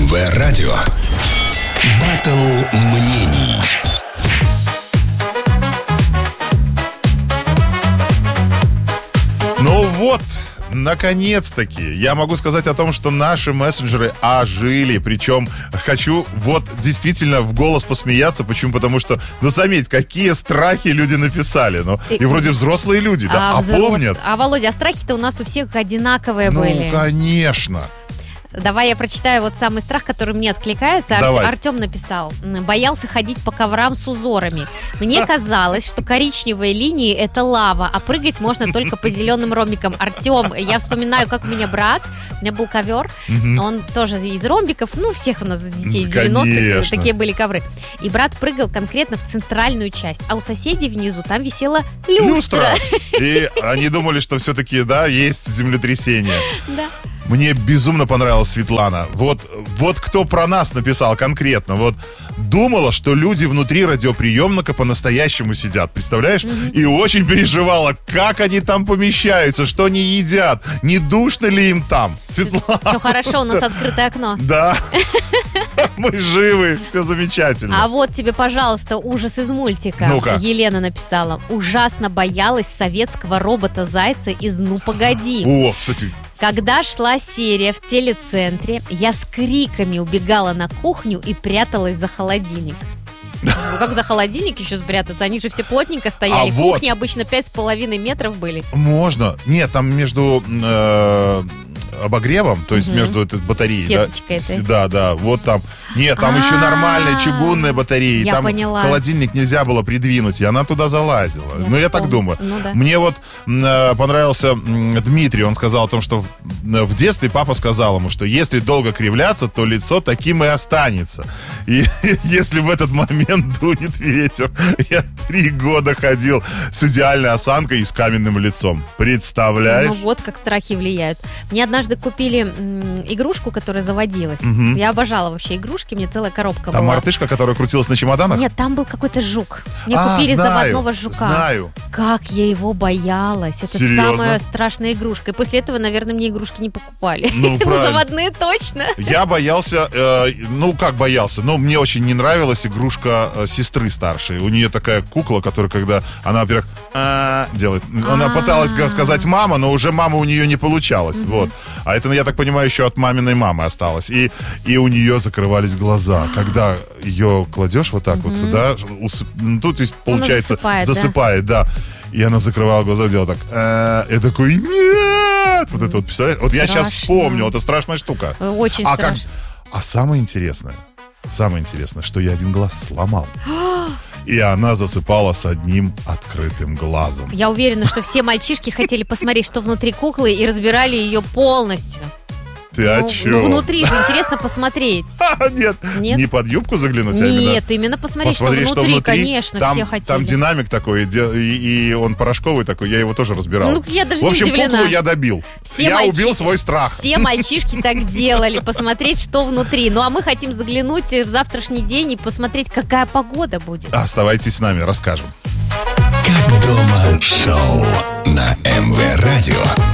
МВ Радио. Баттл мнений. Ну вот, наконец-таки, я могу сказать о том, что наши мессенджеры ожили. Причем хочу вот действительно в голос посмеяться. Почему? Потому что, ну заметь, какие страхи люди написали. Ну, и вроде взрослые люди, да, а помнят. А, Володя, а страхи-то у нас у всех одинаковые были. Ну, конечно. Давай я прочитаю вот самый страх, который мне откликается. Артем написал: боялся ходить по коврам с узорами. Мне казалось, что коричневые линии — это лава, а прыгать можно только по зеленым ромбикам. Артем, я вспоминаю, как у меня брат, у меня был ковер, он тоже из ромбиков, ну, всех у нас детей 90-х такие были ковры. И брат прыгал конкретно в центральную часть, а у соседей внизу там висела люстра. И они думали, что все-таки, да, есть землетрясение. Да. Мне безумно понравилась Светлана. Вот кто про нас написал конкретно. Вот думала, что люди внутри радиоприемника по-настоящему сидят, представляешь? И очень переживала, как они там помещаются, что они едят, не душно ли им там. Светлана. Все хорошо, у нас открытое окно. Да. Мы живы, все замечательно. А вот тебе, пожалуйста, ужас из мультика. Ну-ка. Елена написала: ужасно боялась советского робота-зайца из «Ну, погоди». О, кстати. Когда шла серия в телецентре, я с криками убегала на кухню и пряталась за холодильник. Ну, как за холодильник еще спрятаться? Они же все плотненько стояли. Кухни обычно 5,5 метров были. Можно. Нет, там между обогревом, то есть между этой батареей. Сеточкой да, вот там. Нет, там еще нормальные чугунные батареи. Я там поняла. Холодильник нельзя было придвинуть, и она туда залазила. Я так думаю. Да. Мне вот понравился Дмитрий, он сказал о том, что в детстве папа сказал ему, что если долго кривляться, то лицо таким и останется. И если в этот момент дунет ветер, я 3 года ходил с идеальной осанкой и с каменным лицом. Представляешь? Ну вот как страхи влияют. Мне однажды купили игрушку, которая заводилась. Я обожала вообще игрушки, мне целая коробка была. Там мартышка, которая крутилась на чемоданах? Нет, там был какой-то жук. Мне купили заводного жука. Знаю. Как я его боялась. Это Серьезно? самая страшная игрушка. И после этого, наверное, мне игрушки не покупали. Ну, правильно. Заводные точно. Я боялся, как боялся, мне очень не нравилась игрушка сестры старшей. У нее такая кукла, которая, когда она, во-первых, делает. Она пыталась сказать «мама», но уже мама у нее не получалось. Вот. А это, я так понимаю, еще от маминой мамы осталось. И у нее закрывались глаза. Когда ее кладешь вот так вот, да, тут получается засыпает, да. И она закрывала глаза, делала так. И такой: нет! Вот это вот, представляешь? Вот я сейчас вспомнил, это страшная штука. Очень страшно. А самое интересное, что я один глаз сломал. И она засыпала с одним открытым глазом. Я уверена, что все мальчишки хотели посмотреть, что внутри куклы, и разбирали ее полностью. Ты о чем? Ну, внутри же интересно посмотреть. Нет, не под юбку заглянуть, Нет, именно посмотреть, что внутри, конечно, все хотели. Там динамик такой, и он порошковый такой, я его тоже разбирал. Ну, я даже в общем, не удивлена. куклу я добил. Я убил свой страх. Все мальчишки так делали, посмотреть, что внутри. Ну, а мы хотим заглянуть в завтрашний день и посмотреть, какая погода будет. Оставайтесь с нами, расскажем. Как дома шоу на МВ Радио.